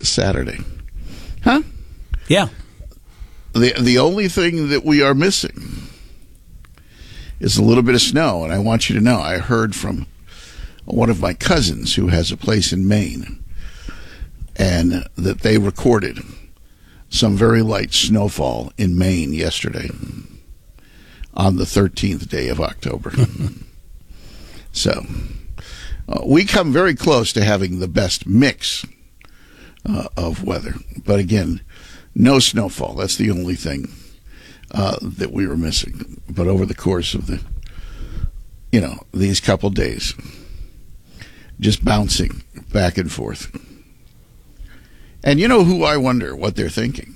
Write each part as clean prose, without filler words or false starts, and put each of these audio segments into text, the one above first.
Saturday. Huh? Yeah. The only thing that we are missing is a little bit of snow, and I want you to know, I heard from one of my cousins who has a place in Maine, and that they recorded some very light snowfall in Maine yesterday on the 13th day of October. So we come very close to having the best mix of weather. But again, no snowfall. That's the only thing that we were missing. But over the course of these couple days, just bouncing back and forth. And you know who I wonder what they're thinking?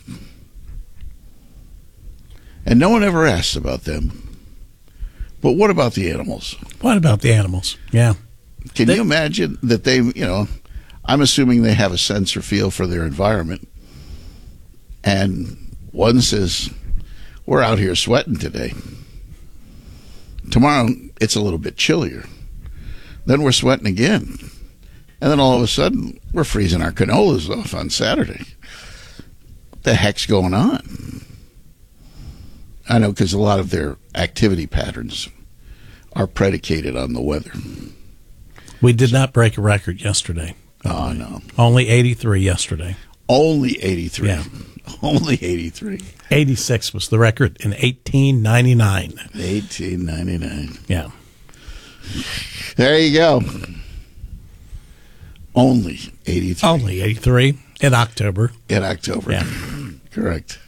And no one ever asks about them. But what about the animals? What about the animals? Yeah. Can you imagine that they, I'm assuming they have a sense or feel for their environment. And one says, we're out here sweating today. Tomorrow, it's a little bit chillier. Then we're sweating again. And then all of a sudden, we're freezing our canolas off on Saturday. What the heck's going on? I know, because a lot of their activity patterns are predicated on the weather. We did not break a record yesterday. Oh, no. Only 83 yesterday. Only 83. Yeah. Only 83. 86 was the record in 1899. 1899. Yeah. There you go. Only 83. Only 83 in October. In October. Yeah. Correct.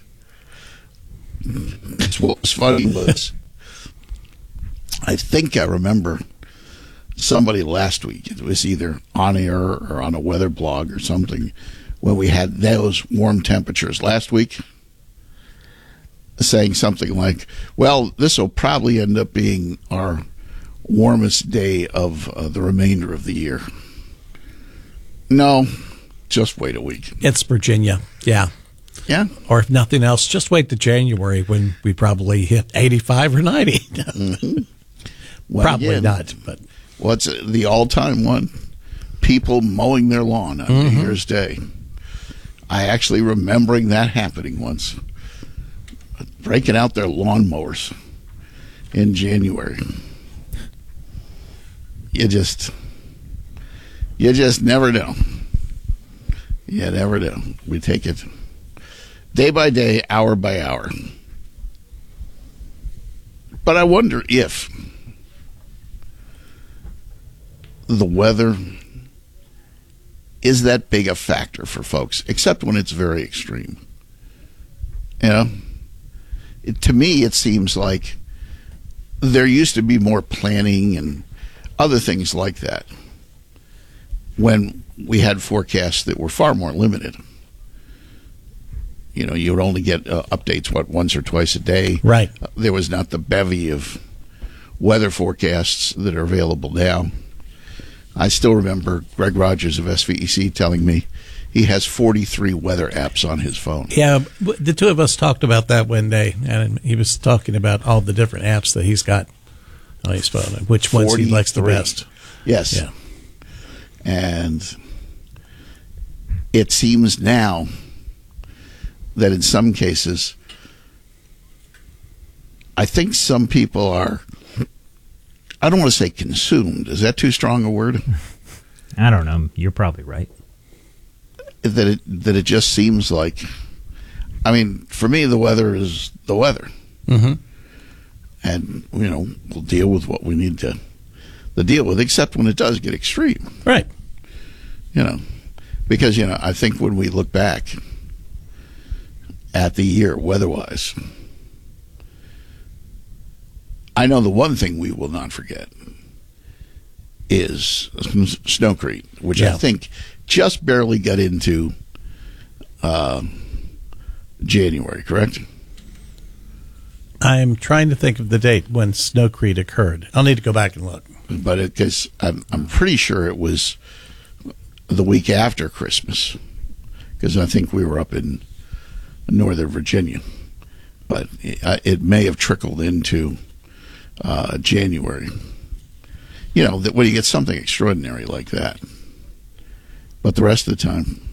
What was funny was, I think I remember somebody last week, it was either on air or on a weather blog or something, when we had those warm temperatures last week, saying something like, well, this will probably end up being our warmest day of the remainder of the year. No, just wait a week. It's Virginia, yeah. Yeah. Or if nothing else, just wait to January when we probably hit 85 or 90. Mm-hmm. Well, probably again, not. But what's the all-time one? People mowing their lawn on New Year's Day. I actually remembering that happening once. Breaking out their lawnmowers in January. You just never know. You never know. We take it day by day, hour by hour. But I wonder if the weather is that big a factor for folks, except when it's very extreme. To me, it seems like there used to be more planning and other things like that when we had forecasts that were far more limited. You would only get updates, once or twice a day. Right. There was not the bevy of weather forecasts that are available now. I still remember Greg Rogers of SVEC telling me he has 43 weather apps on his phone. Yeah, the two of us talked about that one day, and he was talking about all the different apps that he's got on his phone and which ones he likes the best. Yes. Yeah. And it seems now that in some cases, I think some people are, I don't want to say consumed. Is that too strong a word? I don't know. You're probably right. That it just seems like, for me, the weather is the weather. Mm-hmm. And, we'll deal with what we need to deal with, except when it does get extreme. Right. Because, I think when we look back at the year weather-wise, I know the one thing we will not forget is Snowcrete, which I think just barely got into January, correct? I'm trying to think of the date when Snowcrete occurred. I'll need to go back and look. But because I'm pretty sure it was the week after Christmas, because I think we were up in Northern Virginia. But it may have trickled into January. That when you get something extraordinary like that. But the rest of the time,